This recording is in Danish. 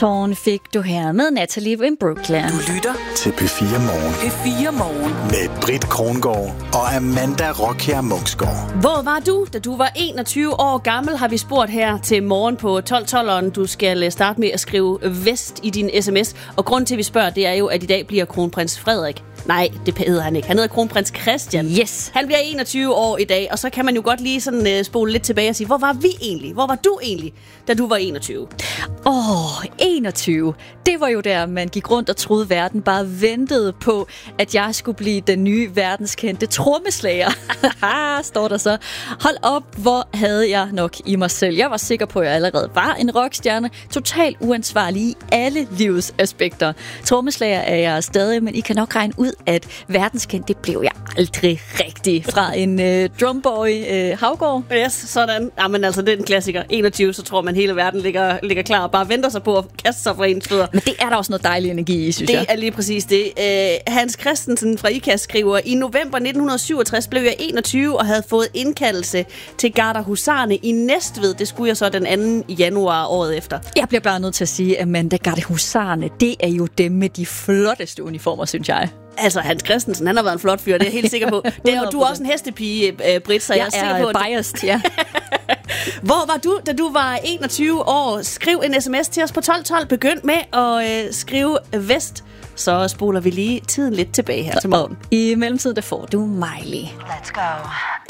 Tårn fik du her med Natalie in Brooklyn. Du lytter til P4 Morgen. P4 Morgen Med Britt Krongård og Amanda Rockjær Munksgaard. Hvor var du, da du var 21 år gammel, har vi spurgt her til morgen på 12.12'eren. Du skal starte med at skrive vest i din sms. Og grunden til, at vi spørger, det er jo, at i dag bliver kronprins Frederik. Nej, det hedder han ikke. Han hedder kronprins Christian. Yes. Han bliver 21 år i dag, og så kan man jo godt lige sådan spole lidt tilbage og sige, hvor var vi egentlig? Hvor var du egentlig, da du var 21? 21. Det var jo der, man gik rundt og troede, verden bare ventede på, at jeg skulle blive den nye verdenskendte trommeslager. Står der så. Hold op, hvor havde jeg nok i mig selv. Jeg var sikker på, at jeg allerede var en rockstjerne. Totalt uansvarlig i alle livets aspekter. Trommeslager er jeg stadig, men I kan nok regne ud, at verdenskendt, det blev jeg aldrig rigtig fra en drumboy Havgård. Yes, sådan. Jamen altså, det er en klassiker. 21, så tror man, hele verden ligger klar og bare venter sig på at kaste sig fra ens fødder. Men det er der også noget dejlig energi i, synes jeg. Det er lige præcis det. Hans Christensen fra IKAST skriver, i november 1967 blev jeg 21 og havde fået indkaldelse til Gardehusarne i Næstved. Det skulle jeg så den 2. januar året efter. Jeg bliver bare nødt til at sige, Amanda, Gardehusarne, det er jo dem med de flotteste uniformer, synes jeg. Altså, Hans Christensen, han har været en flot fyr, det er jeg helt sikker på. Det er, du er også en hestepige, Britt, så jeg er sikker på, at biased, ja. Hvor var du, da du var 21 år? Skriv en sms til os på 1212. Begynd med at skrive vest. Så spoler vi lige tiden lidt tilbage her til morgen. I mellemtiden, der får du Miley. Let's go.